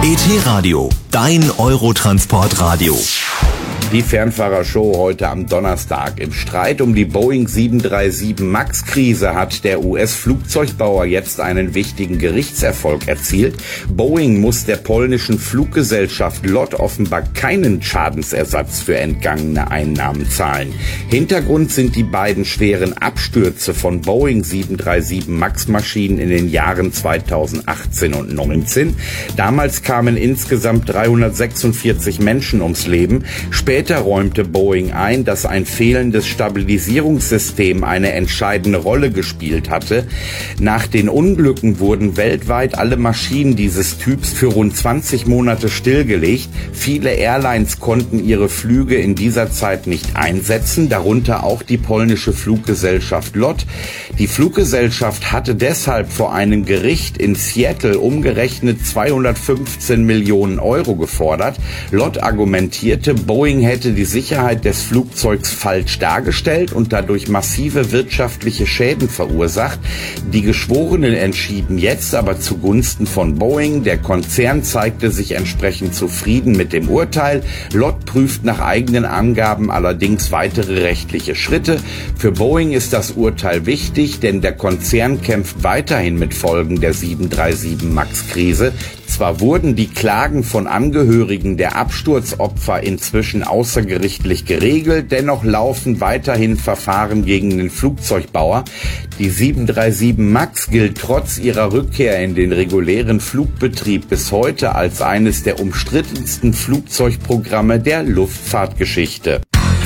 ET-Radio, dein Eurotransportradio. Die Fernfahrershow heute am Donnerstag. Im Streit um die Boeing 737 MAX-Krise hat der US-Flugzeugbauer jetzt einen wichtigen Gerichtserfolg erzielt. Boeing muss der polnischen Fluggesellschaft LOT offenbar keinen Schadensersatz für entgangene Einnahmen zahlen. Hintergrund sind die beiden schweren Abstürze von Boeing 737 MAX-Maschinen in den Jahren 2018 und 2019. Damals kamen insgesamt 346 Menschen ums Leben. Später räumte Boeing ein, dass ein fehlendes Stabilisierungssystem eine entscheidende Rolle gespielt hatte. Nach den Unglücken wurden weltweit alle Maschinen dieses Typs für rund 20 Monate stillgelegt. Viele Airlines konnten ihre Flüge in dieser Zeit nicht einsetzen, darunter auch die polnische Fluggesellschaft LOT. Die Fluggesellschaft hatte deshalb vor einem Gericht in Seattle umgerechnet 215 Millionen Euro gefordert. LOT argumentierte, Boeing hätte die Sicherheit des Flugzeugs falsch dargestellt und dadurch massive wirtschaftliche Schäden verursacht. Die Geschworenen entschieden jetzt aber zugunsten von Boeing. Der Konzern zeigte sich entsprechend zufrieden mit dem Urteil. LOT prüft nach eigenen Angaben allerdings weitere rechtliche Schritte. Für Boeing ist das Urteil wichtig, denn der Konzern kämpft weiterhin mit Folgen der 737 MAX-Krise. Zwar wurden die Klagen von Angehörigen der Absturzopfer inzwischen außergerichtlich geregelt, dennoch laufen weiterhin Verfahren gegen den Flugzeugbauer. Die 737 MAX gilt trotz ihrer Rückkehr in den regulären Flugbetrieb bis heute als eines der umstrittensten Flugzeugprogramme der Luftfahrtgeschichte.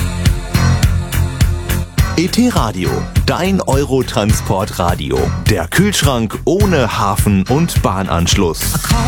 ET-Radio, dein Eurotransportradio. Der Kühlschrank ohne Hafen- und Bahnanschluss.